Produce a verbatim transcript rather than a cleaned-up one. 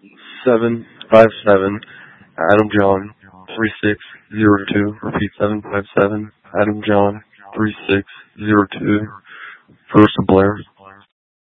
seven five seven Adam John three six zero two. Repeat seven five seven Adam John three six zero two. First Blair.